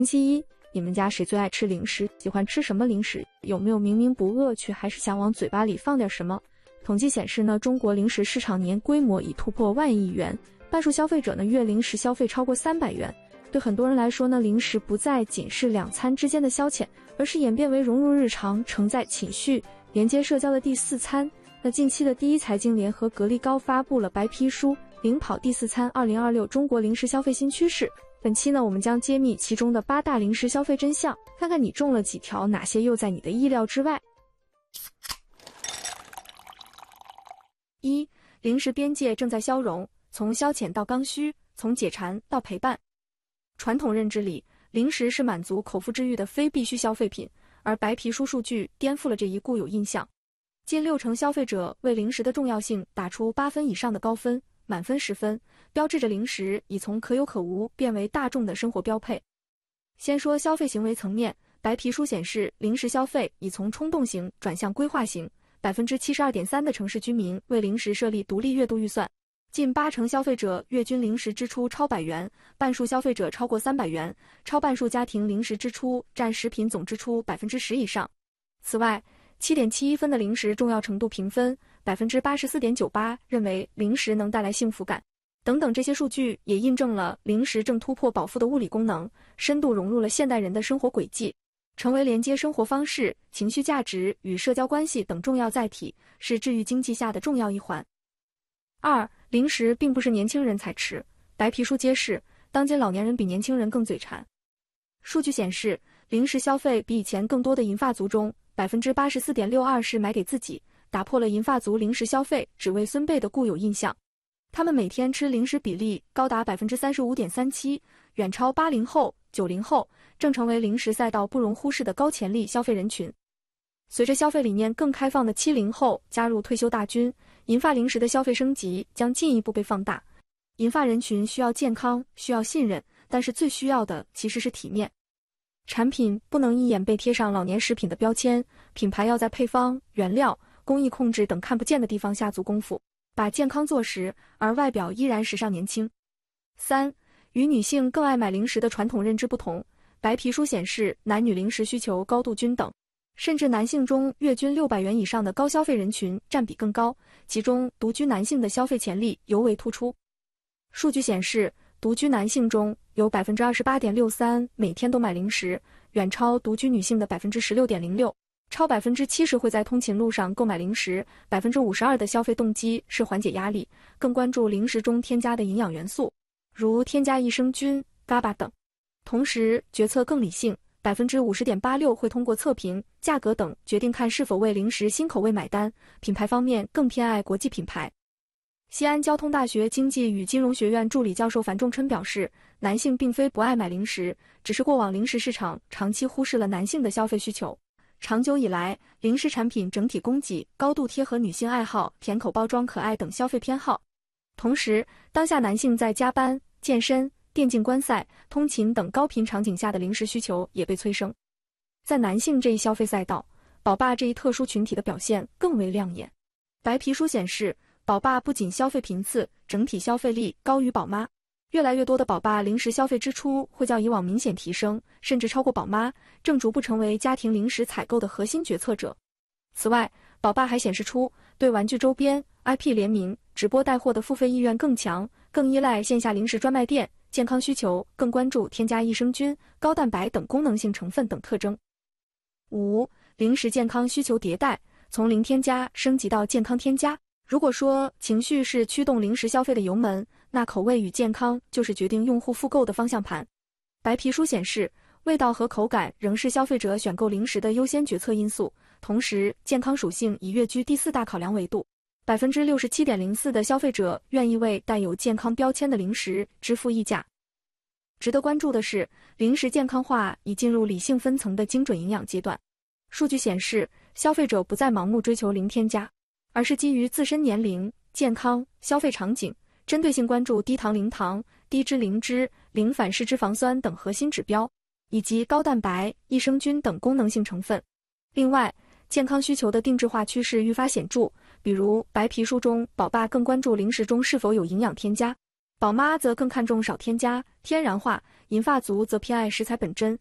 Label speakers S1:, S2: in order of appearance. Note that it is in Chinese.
S1: 星期一，你们家谁最爱吃零食？喜欢吃什么零食？有没有明明不饿却还是想往嘴巴里放点什么？统计显示呢，中国零食市场年规模已突破万亿元，半数消费者呢月零食消费超过300元。对很多人来说呢，零食不再仅是两餐之间的消遣，而是演变为融入日常、承载情绪、连接社交的第四餐。那近期的第一财经联合格力高发布了白皮书《领跑第四餐2026中国零食消费新趋势》。本期呢，我们将揭秘其中的8大零食消费真相，看看你中了几条，哪些又在你的意料之外。1. 零食边界正在消融，从消遣到刚需，从解馋到陪伴。传统认知里，零食是满足口腹之欲的非必需消费品，而白皮书数据颠覆了这一固有印象。近60%消费者为零食的重要性打出8分以上的高分，满分10分，标志着零食已从可有可无变为大众的生活标配。先说消费行为层面，白皮书显示，零食消费已从冲动型转向规划型。72.3% 的城市居民为零食设立独立月度预算，近80%消费者月均零食支出超100元，半数消费者超过300元，超半数家庭零食支出占食品总支出10%以上。此外，7.71分的零食重要程度评分，84.98%认为零食能带来幸福感。等等，这些数据也印证了零食正突破饱腹的物理功能，深度融入了现代人的生活轨迹，成为连接生活方式、情绪价值与社交关系等重要载体，是治愈经济下的重要一环。2. 零食并不是年轻人才吃，白皮书揭示，当今老年人比年轻人更嘴馋。数据显示，零食消费比以前更多的银发族中，84.62%是买给自己，打破了银发族零食消费只为孙辈的固有印象。他们每天吃零食比例高达35.37%，远超80后、90后，正成为零食赛道不容忽视的高潜力消费人群。随着消费理念更开放的70后加入退休大军，银发零食的消费升级将进一步被放大。银发人群需要健康，需要信任，但是最需要的其实是体面。产品不能一眼被贴上老年食品的标签，品牌要在配方、原料、工艺控制等看不见的地方下足功夫，把健康做实，而外表依然时尚年轻。3. 与女性更爱买零食的传统认知不同，白皮书显示，男女零食需求高度均等，甚至男性中月均600元以上的高消费人群占比更高，其中独居男性的消费潜力尤为突出。数据显示，独居男性中有28.63%每天都买零食，远超独居女性的16.06%，超70%会在通勤路上购买零食，52%的消费动机是缓解压力，更关注零食中添加的营养元素，如添加益生菌、GABA 等。同时，决策更理性，50.86%会通过测评、价格等决定看是否为零食新口味买单。品牌方面更偏爱国际品牌。西安交通大学经济与金融学院助理教授樊仲琛表示，男性并非不爱买零食，只是过往零食市场长期忽视了男性的消费需求。长久以来，零食产品整体供给高度贴合女性爱好、甜口包装可爱等消费偏好。同时，当下男性在加班、健身、电竞观赛、通勤等高频场景下的零食需求也被催生。在男性这一消费赛道，宝爸这一特殊群体的表现更为亮眼。白皮书显示，宝爸不仅消费频次，整体消费力高于宝妈。越来越多的宝爸零食消费支出会较以往明显提升，甚至超过宝妈，正逐步成为家庭零食采购的核心决策者。此外，宝爸还显示出对玩具周边、IP 联名、直播带货的付费意愿更强，更依赖线下零食专卖店，健康需求更关注添加益生菌、高蛋白等功能性成分等特征。5. 零食健康需求迭代，从零添加升级到健康添加。如果说情绪是驱动零食消费的油门，那口味与健康就是决定用户复购的方向盘。白皮书显示，味道和口感仍是消费者选购零食的优先决策因素，同时健康属性已跃居第4大考量维度。67.04% 的消费者愿意为带有健康标签的零食支付溢价。值得关注的是，零食健康化已进入理性分层的精准营养阶段。数据显示，消费者不再盲目追求零添加，而是基于自身年龄、健康、消费场景，针对性关注低糖、零糖、低脂、零脂、零反式脂肪酸等核心指标，以及高蛋白、益生菌等功能性成分。另外，健康需求的定制化趋势愈发显著，比如白皮书中，宝爸更关注零食中是否有营养添加，宝妈则更看重少添加、天然化， 银发族则偏爱食材本真，